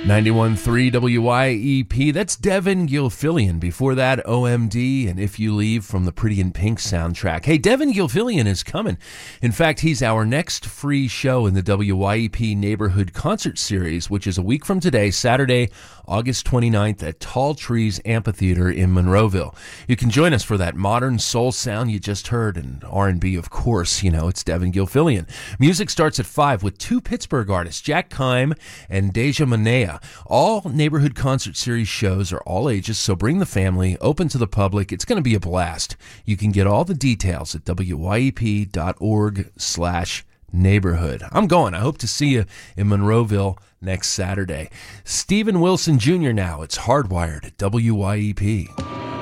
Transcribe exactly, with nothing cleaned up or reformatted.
ninety-one point three W Y E P, that's Devin Gilfillian. Before that, O M D and If You Leave from the Pretty in Pink soundtrack. Hey, Devin Gilfillian is coming. In fact, he's our next free show in the W Y E P Neighborhood Concert Series, which is a week from today, Saturday, August twenty-ninth at Tall Trees Amphitheater in Monroeville. You can join us for that modern soul sound you just heard, and R and B, of course. You know, it's Devin Gilfillian. Music starts at five with two Pittsburgh artists, Jack Kime and Deja Manea. All Neighborhood Concert Series shows are all ages, so bring the family, open to the public. It's going to be a blast. You can get all the details at W Y E P dot org slash neighborhood. I'm going. I hope to see you in Monroeville next Saturday. Steven Wilson Junior now. It's Hardwired at W Y E P.